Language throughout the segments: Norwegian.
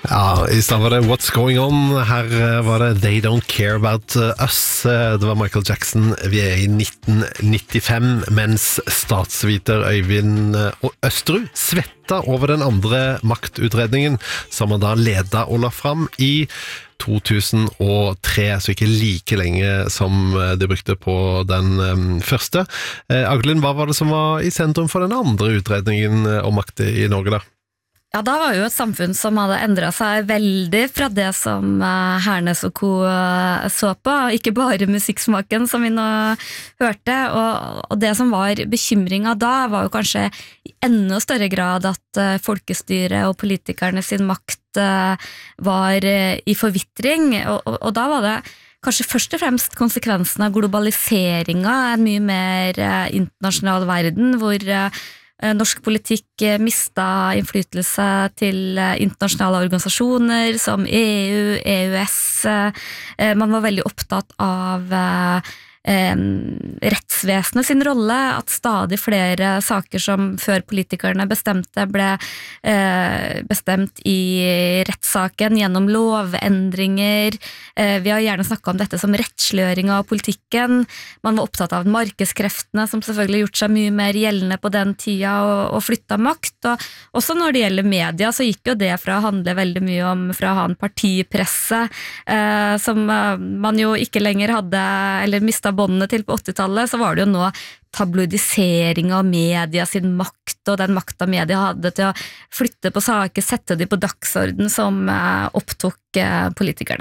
Ja, I stedet var det What's Going On. Her var det They Don't Care About Us. Det var Michael Jackson. Vi I 1995, mens statsviter Øyvind Østerud svetta over den andre maktutredningen, som han da ledet og la fram I 2003, så ikke like lenge som de brukte på den første. Aglin, hva var det som var I sentrum for den andre utredningen om makt I Norge da? Ja, da var jo et samfunn som hadde endret seg veldig fra det som Hernes og Co. Så på, ikke bare musikksmaken som vi nå hørte, og det som var bekymringen da var jo kanskje I enda større grad at folkestyret og politikerne sin makt var I forvitring, og da var det kanskje først og fremst konsekvensen av globaliseringen, en mye mer internasjonal verden, hvor norsk politikk mistet innflytelse til internasjonale organisasjoner som EU, EØS. Man var veldig opptatt av rettsvesenet sin rolle, at stadig flere saker som før politikerne bestemte ble bestemt I rettssaken gjennom lovendringer. Vi har gjerne snakket om dette som rettsliggjøring av politikken. Man var opptatt av markedskreftene som selvfølgelig gjort seg mye mer gjeldende på den tida og flyttet makt. Og også når det gjelder media så gikk jo det fra å handle veldig mye om fra å ha en partipresse som man jo ikke lenger hadde eller mistet båndene til på 80-tallet, så var det jo nå tabloidisering av media sin makt og den makta media hadde til å flytte på saker, sette de på dagsorden som opptok politikerne.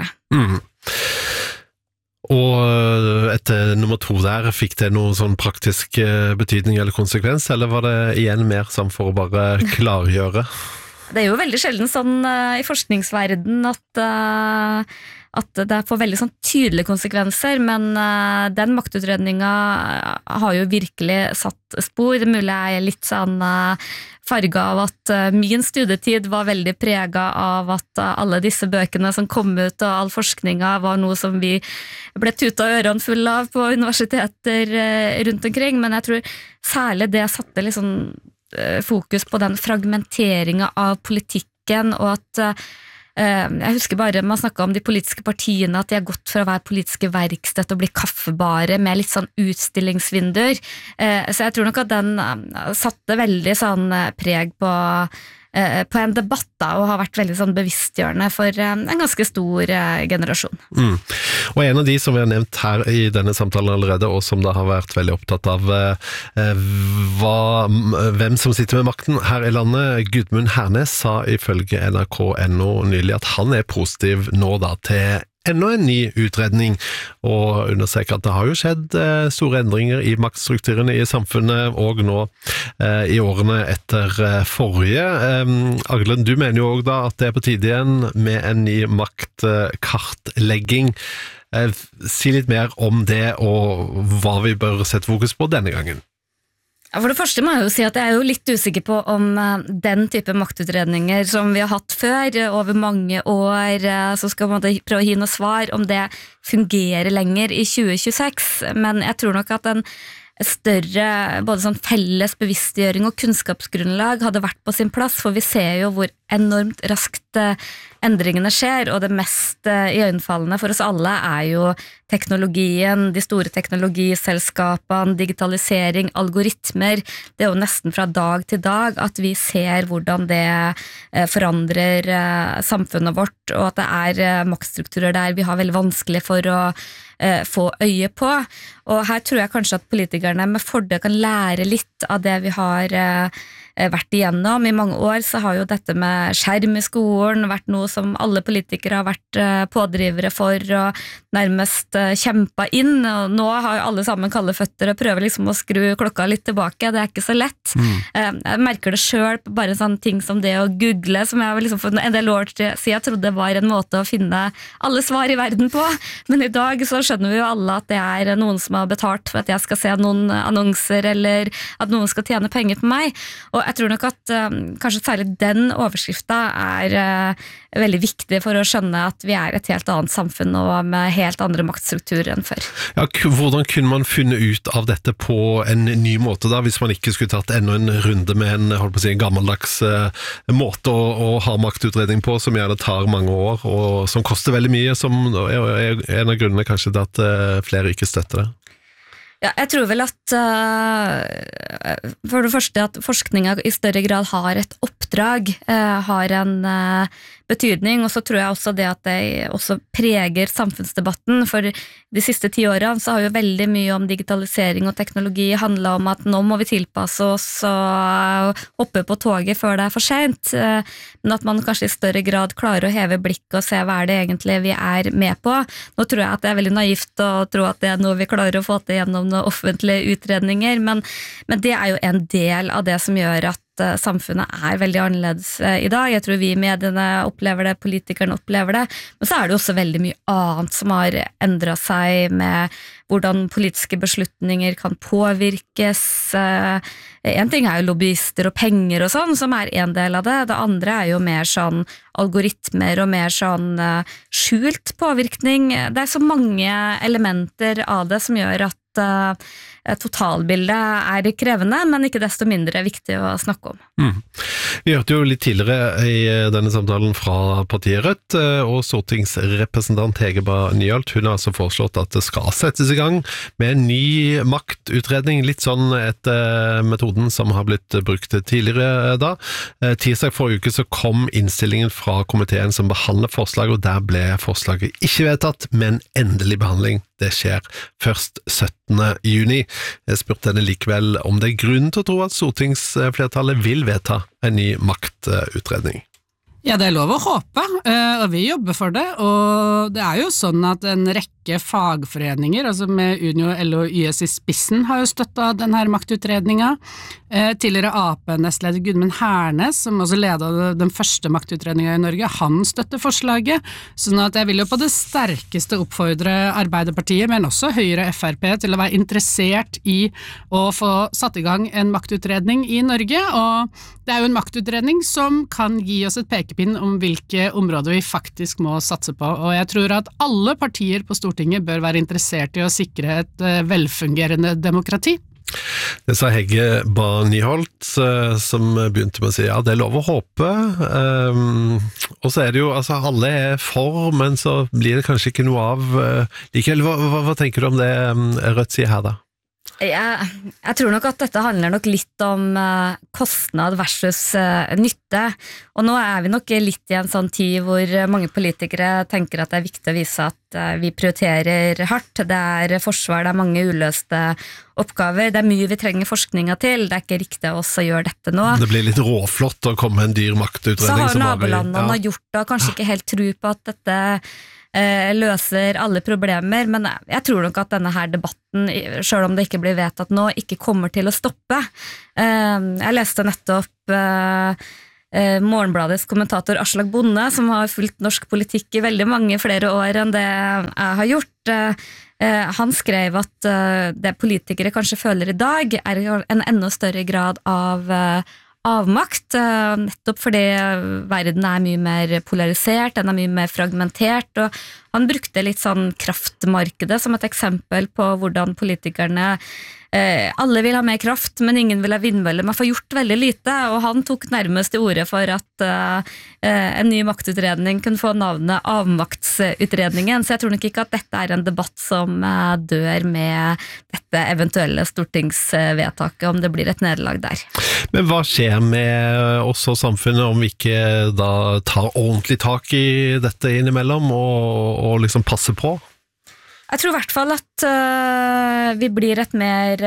Og etter nummer 2 der, fikk det noen sånn praktisk betydning eller konsekvens, eller var det igjen mer sånn for å bare klargjøre? Det jo veldig sjelden sånn I forskningsverden at det får veldig sånn tydelige konsekvenser, men den maktutredningen har jo virkelig satt spor. Det mulig jeg litt sånn farget av at min studietid var veldig preget av at alle disse bøkene som kom ut og all forskningen var noe som vi ble tutet ørene full av på universiteter rundt omkring, men jeg tror særlig det satte liksom fokus på den fragmenteringen av politikken, og at jeg husker bare man snakket om de politiske partiene, at de har gått fra å være politiske verksted og bli kaffebare med litt sånn utstillingsvinduer, så jeg tror nok at den satte veldig sånn preg på en debatt da, og har vært veldig sånn bevisstgjørende for en ganske stor generasjon. Og en av de som vi har nevnt her I denne samtalen allerede, og som da har vært veldig opptatt av hvem som sitter med makten her I landet, Gudmund Hernes sa ifølge NRK.no nylig at han positiv nå da til enda en ny utredning, og understreker at det har jo skjedd store endringer I maktstrukturene I samfunnet, og nå I årene etter forrige. Aglen, du mener jo også da at det på tide igjen med en ny maktkartlegging. Si litt mer om det, og hva vi bør sette fokus på denne gangen. For det første må jeg jo si at jeg jo litt usikker på om den type maktutredninger som vi har hatt før, over mange år, så skal man prøve å gi noe svar om det fungerer lenger I 2026, men jeg tror nok at en større både sånn felles bevisstgjøring og kunnskapsgrunnlag hadde vært på sin plass, for vi ser jo hvor enormt raskt endringene skjer, og det mest iøynefallende for oss alle jo teknologien, de store teknologiselskapene, digitalisering, algoritmer. Det jo nesten fra dag til dag at vi ser hvordan det forandrer samfunnet vårt, og at det maktstrukturer der vi har veldig vanskelig for å få øye på. Og her tror jeg kanskje at politikerne med fordel kan lære litt av det vi har vært igjennom. I mange år så har jo dette med skjerm I skolen vært noe som alle politikere har vært pådrivere for og nærmest kjempet inn, og nå har jo alle sammen kalde føtter og prøver liksom å skru klokka litt tilbake. Det ikke så lett. Jeg merker det selv på bare sånne ting som det å google, som jeg liksom for en del år siden trodde var en måte å finne alle svar I verden på, men I dag så skjønner vi jo alle at det noen som har betalt for at jeg skal se noen annonser, eller at noen skal tjene penger på meg, og jeg tror nok at kanskje særlig den overskriften veldig viktig for å skjønne at vi et helt annet samfunn nå med helt andre maktstrukturer enn før. Ja, hvordan kunne man funnet ut av dette på en ny måte da, hvis man ikke skulle tatt enda en runde med en gammeldags måte å ha maktutredning på, som gjerne tar mange år, og som koster veldig mye, som er en av grunnene kanskje til at flere ikke støtter det? Ja, jeg tror vel at for det første at forskningen i større grad har et oppdrag, har en betydning, og så tror jeg også det at det også preger samfunnsdebatten, for de siste 10 årene så har jo veldig mye om digitalisering og teknologi handlet om at nå må vi tilpasse oss og hoppe på toget før det for sent, men at man kanskje i større grad klarer å heve blikket og se hva det egentlig vi med på. Nå tror jeg at det veldig naivt å tro at det noe vi klarer å få til gjennom noen offentlige utredninger, men det jo en del av det som gjør at samfunnet veldig annerledes i dag. Jeg tror vi i mediene opplever det, politikerne opplever det, men så det jo også veldig mye annet som har endret seg med hvordan politiske beslutninger kan påvirkes. En ting jo lobbyister og penger og sånn, som en del av det. Det andre jo mer sånn algoritmer og mer sånn skjult påvirkning. Det så mange elementer av det som gjør at totalbildet krevende, men ikke desto mindre viktig å snakke om. Vi hørte jo litt tidligere i denne samtalen fra partiet Rødt, og stortingsrepresentant Hege Nyholt, hun har altså foreslått at det skal settes i gang med en ny maktutredning, litt sånn etter metoden som har blitt brukt tidligere da. Tirsdag forrige uke så kom innstillingen fra komiteen som behandler forslaget, og der ble forslaget ikke vedtatt, men endelig behandling. Det skjer først 17. juni. Jeg spurte henne likevel om det grunn til å tro at stortingsflertallet vil vedta en ny maktutredning. Ja, det lov å håpe, og vi jobber for det, og det jo sånn at en rekke fagforeninger, altså med Unio, LO og YS i spissen, har jo støttet denne maktutredningen. Tidligere AP-nestleder Gudmund Hernes, som også ledet den første maktutredningen i Norge, han støtter forslaget, sånn at jeg vil jo på det sterkeste oppfordre Arbeiderpartiet, men også Høyre og FrP, til å være interessert i å få satt i gang en maktutredning i Norge, og det jo en maktutredning som kan gi oss et pekepinn om hvilke områder vi faktisk må satse på, og jeg tror at alle partier på Stortinget bør være interessert i å sikre et velfungerende demokrati. Det sa Hege Nyholt, som begynte med å si ja, det lov å håpe, og så det jo, altså alle for, men så blir det kanskje ikke noe av likevel. Hva tenker du om det Rødt sier her da? Jeg tror nok at dette handler nok litt om kostnad versus nytte, og nå vi nok litt i en sånn tid hvor mange politikere tenker at det viktig å vise at vi prioriterer hardt, det forsvar, det mange uløste oppgaver, det mye vi trenger forskninga til, det ikke riktig av oss å gjøre dette nå. Det blir litt råflott å komme med en dyr maktutredning. Så har nabolandene har gjort det, og kanskje ikke helt tro på at dette løser alle problemer, men jeg tror nok at denne her debatten, selv om det ikke blir vedtatt nå, ikke kommer til å stoppe. Jeg leste nettopp Morgenbladets kommentator Aslak Bonde, som har fulgt norsk politikk i veldig mange flere år enn det jeg har gjort. Han skrev at det politikere kanskje føler i dag en enda større grad av avmakt, nettopp fordi verden mye mer polarisert, den mye mer fragmentert, og han brukte litt sånn kraftmarkedet som et eksempel på hvordan politikerne alle vil ha mer kraft, men ingen vil ha vindmøller. Man får gjort veldig lite, og han tok nærmest til orde for at en ny maktutredning kunne få navnet avmaktsutredningen, så jeg tror nok ikke at dette en debatt som dør med dette eventuelle stortingsvedtaket, om det blir et nederlag der. Men hva skjer med oss og samfunnet om vi ikke da tar ordentlig tak i dette innimellom og liksom passer på? Jeg tror i hvert fall at vi blir et mer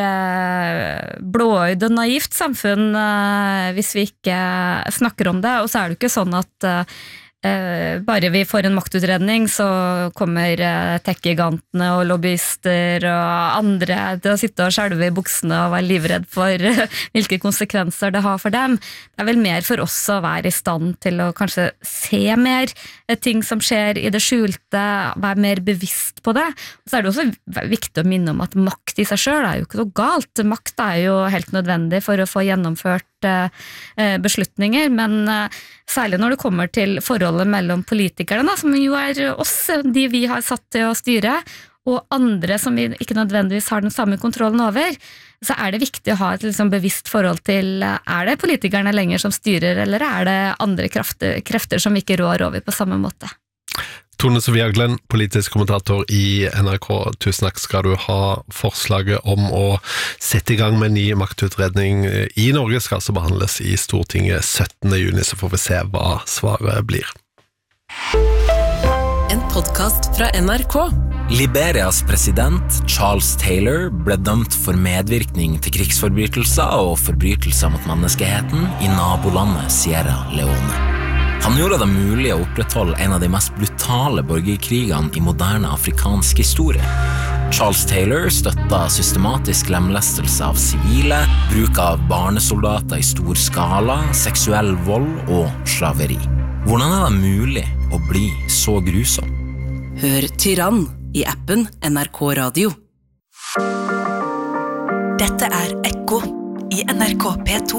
blåøyd og naivt samfunn hvis vi ikke snakker om det, og så det jo ikke sånn at bare vi får en maktutredning, så kommer tech-gigantene og lobbyister og andre til å sitte og skjelve i buksene og være livredd for hvilke konsekvenser det har for dem. Det vel mer for oss å være i stand til å kanskje se mer ting som skjer i det skjulte, være mer bevisst på det. Så det også viktig å minne om at makt i seg selv jo ikke noe galt. Makt jo helt nødvendig for å få gjennomført beslutninger, men særlig når det kommer til forholdet mellom politikerne, som jo oss, de vi har satt til å styre, og andre som vi ikke nødvendigvis har den samme kontrollen over, så det viktig å ha et liksom bevisst forhold til, det politikerne lenger som styrer, eller det andre krefter som vi ikke rår over på samme måte. Tone Sofie Aglen, politisk kommentator i NRK, tusen takk skal du ha. Forslaget om å sette i gang med en ny maktutredning i Norge skal altså behandles i Stortinget 17. juni, så får vi se hva svaret blir. En podcast fra NRK. Liberias president, Charles Taylor, ble dømt for medvirkning til krigsforbrytelser og forbrytelser mot menneskeheten i nabolandet Sierra Leone. Han gjorde det mulig å opprettholde en av de mest brutale borgerkrigene i moderne afrikansk historie. Charles Taylor støttet systematisk lemlestelse av sivile, bruk av barnesoldater i stor skala, seksuell vold og slaveri. Hvordan det mulig å bli så grusom? Hør Tyrann i appen NRK Radio. Dette Ekko i NRK P2.